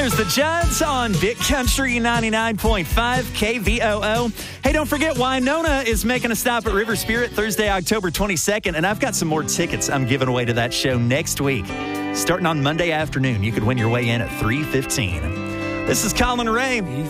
There's the Judds on Big Country 99.5 KVOO. Hey, don't forget, Winona is making a stop at River Spirit Thursday, October 22nd, and I've got some more tickets I'm giving away to that show next week. Starting on Monday afternoon, you could win your way in at 3:15. This is Colin Ray.